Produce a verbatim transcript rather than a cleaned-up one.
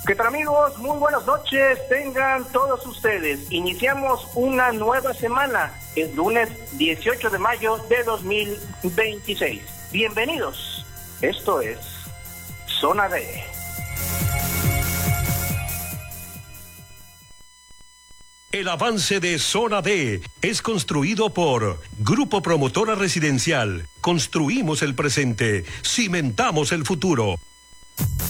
¿Qué tal, amigos? Muy buenas noches, tengan todos ustedes. Iniciamos una nueva semana, es lunes dieciocho de mayo de dos mil veintiséis. Bienvenidos, esto es Zona D. El avance de Zona D es construido por Grupo Promotora Residencial. Construimos el presente, cimentamos el futuro.